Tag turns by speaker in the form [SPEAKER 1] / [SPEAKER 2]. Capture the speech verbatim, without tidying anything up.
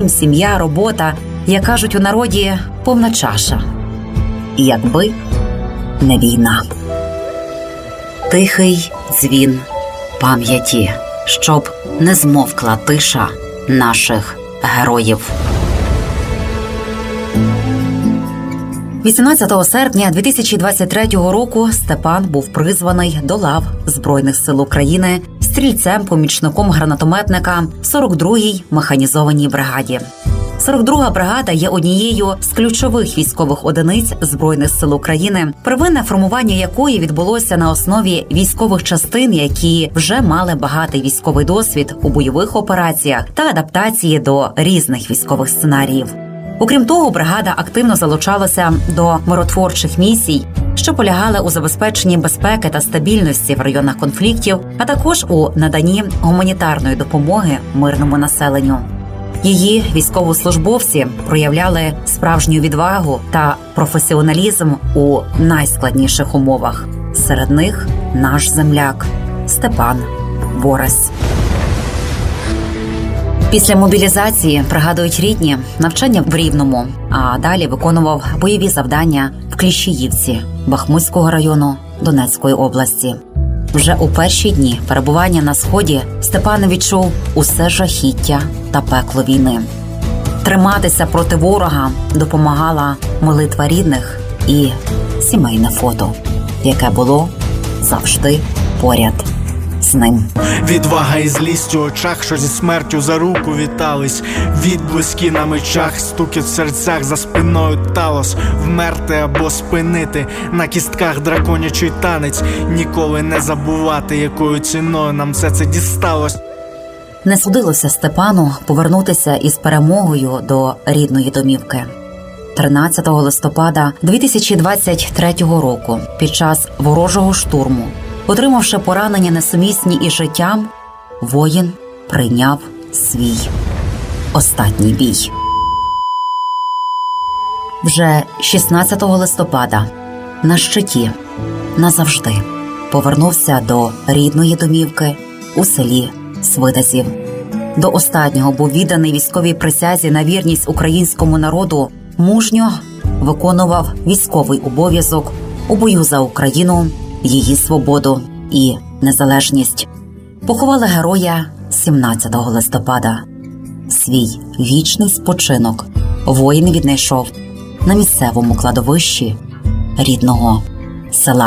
[SPEAKER 1] дім, сім'я, робота, як кажуть у народі, повна чаша. І якби не війна. Тихий дзвін пам'яті, щоб не змовкла тиша наших героїв. вісімнадцятого серпня дві тисячі двадцять третього року Степан був призваний до лав Збройних сил України стрільцем-помічником гранатометника в сорок другій механізованій бригаді. сорок друга бригада є однією з ключових військових одиниць Збройних сил України, первинне формування якої відбулося на основі військових частин, які вже мали багатий військовий досвід у бойових операціях та адаптації до різних військових сценаріїв. Окрім того, бригада активно залучалася до миротворчих місій, що полягали у забезпеченні безпеки та стабільності в районах конфліктів, а також у наданні гуманітарної допомоги мирному населенню. Її військовослужбовці проявляли справжню відвагу та професіоналізм у найскладніших умовах. Серед них наш земляк Степан Воресь. Після мобілізації, пригадують рідні, навчання в Рівному, а далі виконував бойові завдання в Кліщіївці Бахмутського району Донецької області. Вже у перші дні перебування на Сході Степан відчув усе жахіття та пекло війни. Триматися проти ворога допомагала молитва рідних і сімейне фото, яке було завжди поряд з ним.
[SPEAKER 2] Відвага і злість у очах, що зі смертю за руку вітались. Відблиски на мечах, стукіт в серцях, за спиною талос. Вмерти або спинити, на кістках драконячий танець. Ніколи не забувати, якою ціною нам все це дісталось.
[SPEAKER 1] Не судилося Степану повернутися із перемогою до рідної домівки. тринадцятого листопада дві тисячі двадцять третього року під час ворожого штурму, отримавши поранення несумісні із життям, воїн прийняв свій останній бій. Вже шістнадцятого листопада на щиті назавжди повернувся до рідної домівки у селі Свидазів. До останнього був відданий військовій присязі на вірність українському народу, мужньо виконував військовий обов'язок у бою за Україну, її свободу і незалежність. Поховали героя сімнадцятого листопада. Свій вічний спочинок воїн віднайшов на місцевому кладовищі рідного села.